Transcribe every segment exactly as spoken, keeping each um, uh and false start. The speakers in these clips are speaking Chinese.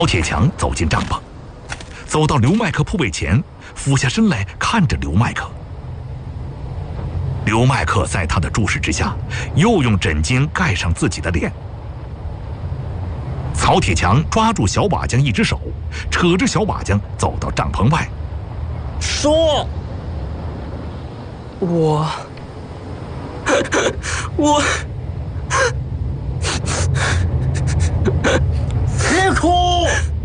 曹铁强走进帐篷，走到刘麦克铺位前，俯下身来看着刘麦克。刘麦克在他的注视之下，又用枕巾盖上自己的脸。曹铁强抓住小瓦匠一只手，扯着小瓦匠走到帐篷外， 说：“我，我， 别哭！”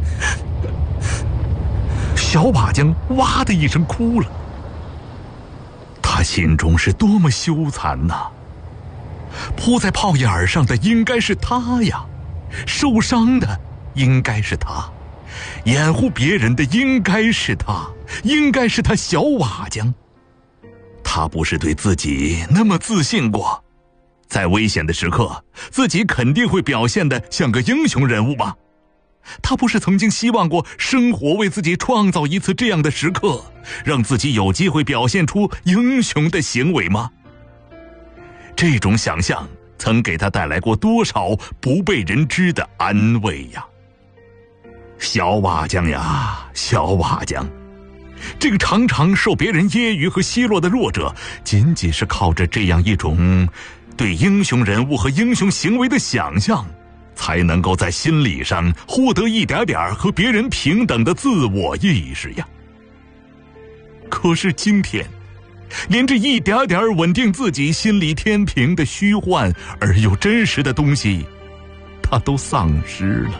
小瓦匠哇的一声哭了。他心中是多么羞惭呐！扑在炮眼上的应该是他呀，受伤的应该是他，掩护别人的应该是他，应该是他小瓦匠。他不是对自己那么自信过，在危险的时刻，自己肯定会表现得像个英雄人物吗？他不是曾经希望过生活为自己创造一次这样的时刻，让自己有机会表现出英雄的行为吗？这种想象曾给他带来过多少不被人知的安慰呀！小瓦匠呀，小瓦匠，这个常常受别人揶揄和奚落的弱者，仅仅是靠着这样一种对英雄人物和英雄行为的想象，才能够在心理上获得一点点和别人平等的自我意识呀。可是今天，连这一点点稳定自己心理天平的虚幻而又真实的东西，他都丧失了。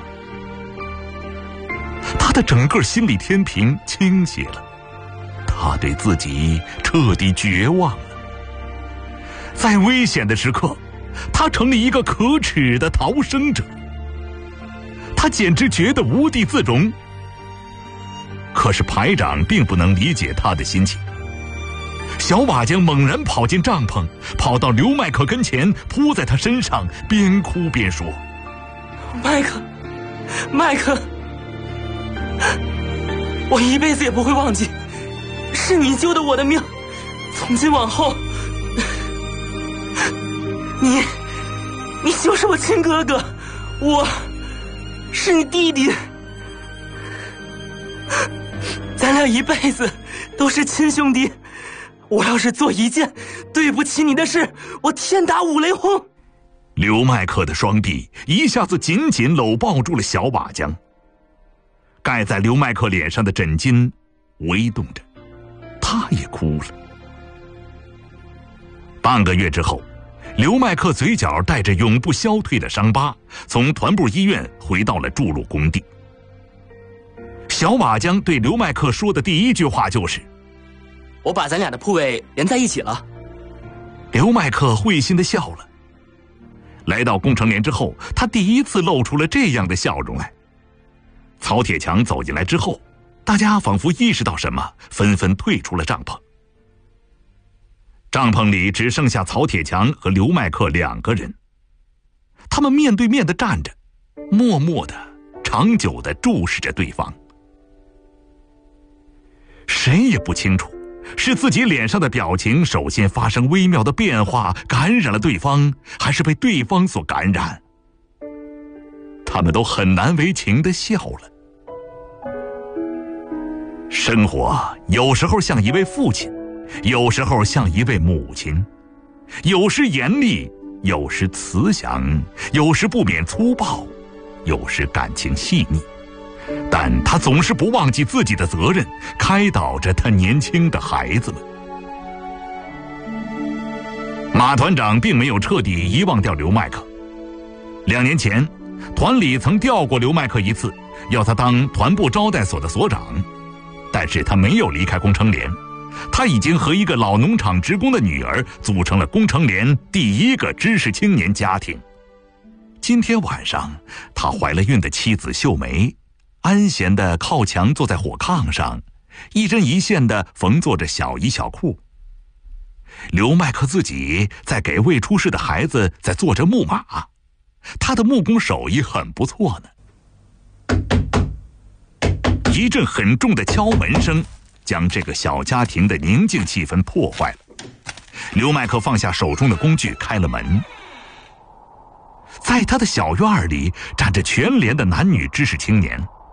他的整个心理天平倾斜了，他对自己彻底绝望了。在危险的时刻，他成了一个可耻的逃生者，他简直觉得无地自容。可是排长并不能理解他的心情。小瓦匠猛然跑进帐篷，跑到刘麦克跟前，扑在他身上，边哭边说：“ 麦克，麦克，我一辈子也不会忘记，是你救的我的命。从今往后，你，你就是我亲哥哥，我是你弟弟，咱俩一辈子都是亲兄弟。我要是做一件对不起你的事，我天打五雷轰。” 刘麦克的双臂一下子紧紧搂抱住了小瓦匠，盖在刘麦克脸上的枕巾微动着，他也哭了。半个月之后，刘麦克嘴角带着永不消退的伤疤，从团部医院回到了筑路工地。小瓦匠对刘麦克说的第一句话就是：“ 我把咱俩的铺位连在一起了。” 刘麦克会心地笑了。来到工程连之后，他第一次露出了这样的笑容来。曹铁强走进来之后，大家仿佛意识到什么，纷纷退出了帐篷。帐篷里只剩下曹铁强和刘麦克两个人，他们面对面地站着，默默地、长久地注视着对方。谁也不清楚，是自己脸上的表情首先发生微妙的变化，感染了对方，还是被对方所感染。他们都很难为情地笑了。生活有时候像一位父亲，有时候像一位母亲，有时严厉，有时慈祥，有时不免粗暴，有时感情细腻，但他总是不忘记自己的责任，开导着他年轻的孩子们。马团长并没有彻底遗忘掉刘麦克。两年前，团里曾调过刘麦克一次，要他当团部招待所的所长，但是他没有离开工程连，他已经和一个老农场职工的女儿组成了工程连第一个知识青年家庭。今天晚上，他怀了孕的妻子秀梅安闲地靠墙坐在火炕上，一针一线地缝做着小衣小裤。刘麦克自己在给未出世的孩子在做着木马，他的木工手艺很不错呢。一阵很重的敲门声将这个小家庭的宁静气氛破坏了。刘麦克放下手中的工具，开了门。在他的小院里站着全连的男女知识青年，